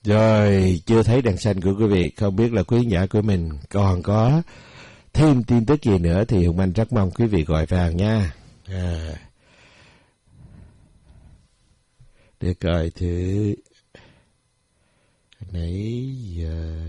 Rồi, chưa thấy đèn xanh của quý vị, không biết là quý khán giả của mình còn có thêm tin tức gì nữa thì Hùng Anh rất mong quý vị gọi vào nha. Để coi thử nãy giờ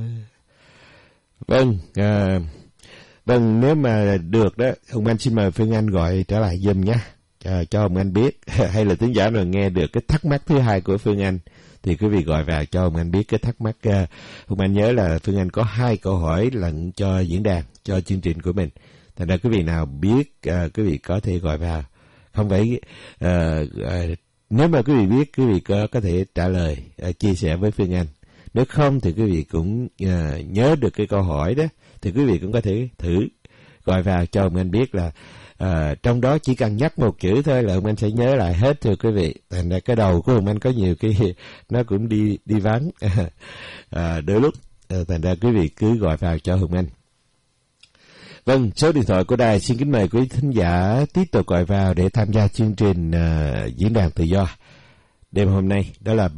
vâng, nếu mà được đó, Hùng Anh xin mời Phương Anh gọi trở lại giùm nhé, cho Hùng Anh biết. Hay là thính giả nào nghe được cái thắc mắc thứ hai của Phương Anh thì quý vị gọi vào cho Hùng Anh biết cái thắc mắc. Hùng Anh nhớ là Phương Anh có 2 câu hỏi lẫn cho diễn đàn, cho chương trình của mình. Thành ra quý vị nào biết, quý vị có thể gọi vào. Không phải, nếu mà quý vị biết, quý vị có thể trả lời, chia sẻ với Phương Anh. Nếu không thì quý vị cũng nhớ được cái câu hỏi đó, thì quý vị cũng có thể thử gọi vào cho Hùng Anh biết là trong đó chỉ cần nhắc một chữ thôi là Hùng Anh sẽ nhớ lại hết, thưa quý vị. Thành ra cái đầu của Hùng Anh có nhiều cái nó cũng đi vắng đôi lúc, thành ra quý vị cứ gọi vào cho Hùng Anh. Vâng, số điện thoại của đài xin kính mời quý thính giả tiếp tục gọi vào để tham gia chương trình diễn đàn tự do đêm hôm nay, đó là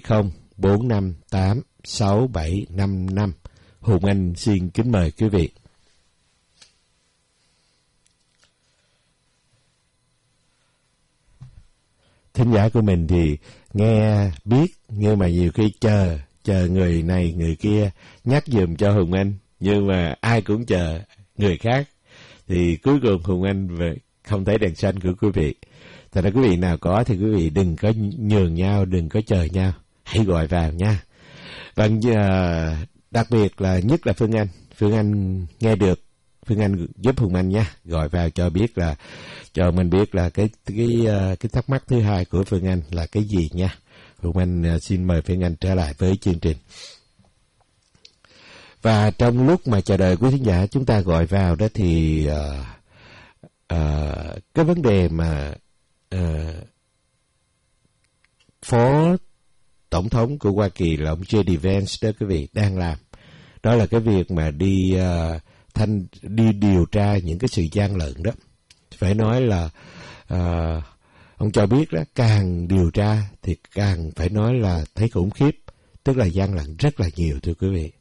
770-458-6755. Hùng Anh xin kính mời quý vị. Thính giả của mình thì nghe biết, nhưng mà nhiều khi chờ người này người kia nhắc giùm cho Hùng Anh, nhưng mà ai cũng chờ người khác, thì cuối cùng Hùng Anh không thấy đèn xanh của quý vị. Thật ra quý vị nào có thì quý vị đừng có nhường nhau, đừng có chờ nhau, hãy gọi vào nha. Và đặc biệt là nhất là Phương Anh nghe được, Phương Anh giúp Hùng Anh nha, gọi vào cho biết là, cho mình biết là cái thắc mắc thứ hai của Phương Anh là cái gì nha. Hùng Anh xin mời Phương Anh trở lại với chương trình. Và trong lúc mà chờ đợi quý thính giả chúng ta gọi vào đó thì cái vấn đề mà Phó Tổng thống của Hoa Kỳ là ông J.D. Vance đó quý vị đang làm, đó là cái việc mà đi điều tra những cái sự gian lận đó. Phải nói là ông cho biết đó, càng điều tra thì càng phải nói là thấy khủng khiếp, tức là gian lận rất là nhiều, thưa quý vị.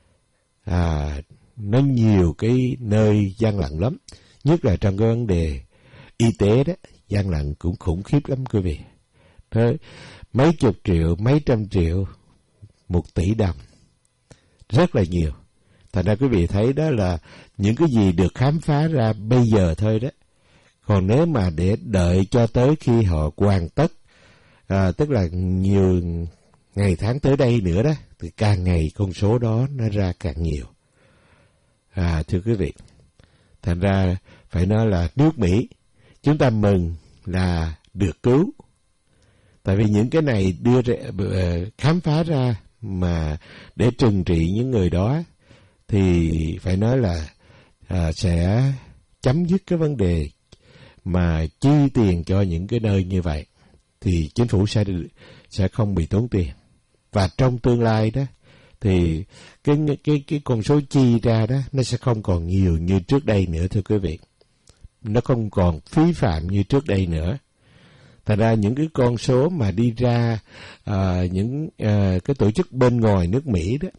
Nó nhiều cái nơi gian lận lắm, nhất là trong cái vấn đề y tế đó, gian lận cũng khủng khiếp lắm quý vị. Thế mấy chục triệu, mấy trăm triệu, 1 tỷ đồng, rất là nhiều. Thành ra quý vị thấy đó là những cái gì được khám phá ra bây giờ thôi đó. Còn nếu mà để đợi cho tới khi họ hoàn tất, tức là nhiều ngày tháng tới đây nữa đó, thì càng ngày con số đó nó ra càng nhiều. Thưa quý vị, thành ra phải nói là nước Mỹ, chúng ta mừng là được cứu. Tại vì những cái này đưa ra, khám phá ra mà để trừng trị những người đó, thì phải nói là sẽ chấm dứt cái vấn đề mà chi tiền cho những cái nơi như vậy, thì chính phủ sẽ không bị tốn tiền. Và trong tương lai đó thì cái con số chi ra đó nó sẽ không còn nhiều như trước đây nữa, thưa quý vị. Nó không còn phí phạm như trước đây nữa. Thành ra những cái con số mà đi ra những cái tổ chức bên ngoài nước Mỹ đó,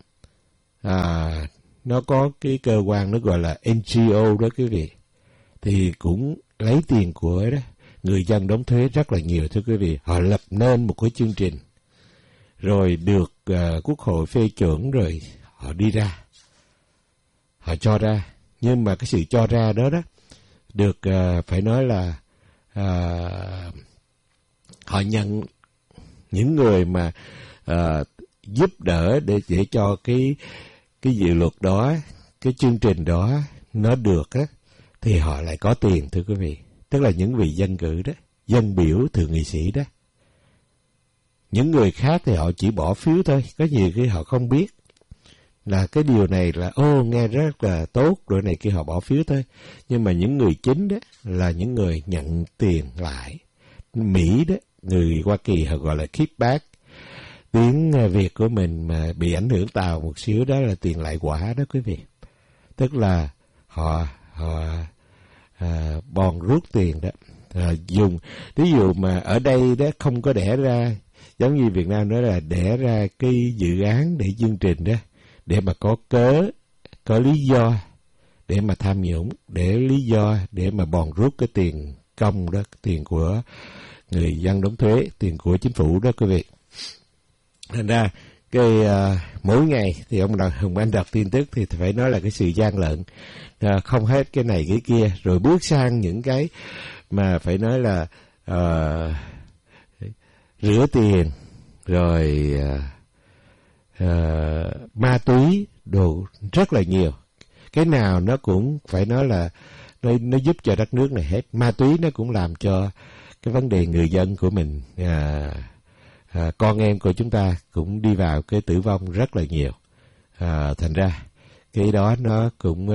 nó có cái cơ quan nó gọi là NGO đó quý vị, thì cũng lấy tiền của đó người dân đóng thuế rất là nhiều, thưa quý vị. Họ lập nên một cái chương trình, rồi được Quốc hội phê chuẩn, rồi họ đi ra, họ cho ra. Nhưng mà cái sự cho ra đó được phải nói là họ nhận những người mà giúp đỡ để cho cái dự luật đó, cái chương trình đó nó được á, thì họ lại có tiền, thưa quý vị. Tức là những vị dân cử đó, dân biểu, thượng nghị sĩ đó. Những người khác thì họ chỉ bỏ phiếu thôi, có nhiều khi họ không biết là cái điều này là nghe rất là tốt rồi này kia, họ bỏ phiếu thôi. Nhưng mà những người chính đó là những người nhận tiền lại. Mỹ đó, người Hoa Kỳ họ gọi là kickback. Tiếng Việt của mình mà bị ảnh hưởng Tàu một xíu đó là tiền lại quả đó quý vị. Tức là họ bòn rút tiền đó. Dùng, ví dụ mà ở đây đó không có đẻ ra giống như Việt Nam nói là đẻ ra cái dự án để chương trình đó, để mà có cớ, có lý do để mà tham nhũng, để lý do để mà bòn rút cái tiền công đó, tiền của người dân đóng thuế, tiền của chính phủ đó quý vị. Thành ra mỗi ngày thì ông Hùng Anh đọc tin tức thì phải nói là cái sự gian lận, không hết cái này cái kia, rồi bước sang những cái mà phải nói là rửa tiền, rồi ma túy, đồ rất là nhiều. Cái nào nó cũng phải nói là nó giúp cho đất nước này hết. Ma túy nó cũng làm cho cái vấn đề người dân của mình, con em của chúng ta cũng đi vào cái tử vong rất là nhiều. Thành ra cái đó nó cũng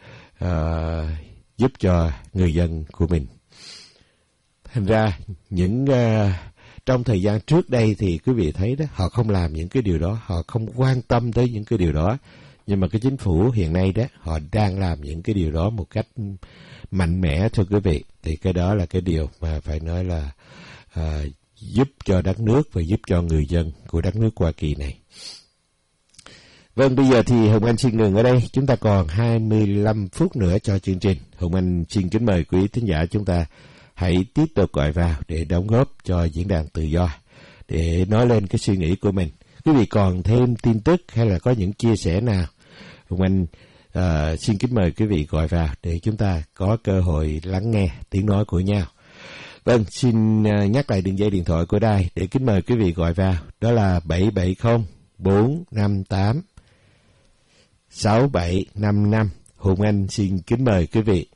giúp cho người dân của mình. Thành ra những trong thời gian trước đây thì quý vị thấy đó, họ không làm những cái điều đó, họ không quan tâm tới những cái điều đó. Nhưng mà cái chính phủ hiện nay đó, họ đang làm những cái điều đó một cách mạnh mẽ thưa quý vị. Thì cái đó là cái điều mà phải nói là giúp cho đất nước và giúp cho người dân của đất nước Hoa Kỳ này. Vâng, bây giờ thì Hùng Anh xin ngừng ở đây. Chúng ta còn 25 phút nữa cho chương trình. Hùng Anh xin kính mời quý thính giả chúng ta hãy tiếp tục gọi vào để đóng góp cho diễn đàn tự do, để nói lên cái suy nghĩ của mình. Quý vị còn thêm tin tức hay là có những chia sẻ nào, Hùng Anh xin kính mời quý vị gọi vào để chúng ta có cơ hội lắng nghe tiếng nói của nhau. Vâng, xin nhắc lại đường dây điện thoại của đài để kính mời quý vị gọi vào. Đó là 770-458-6755. Hùng Anh xin kính mời quý vị.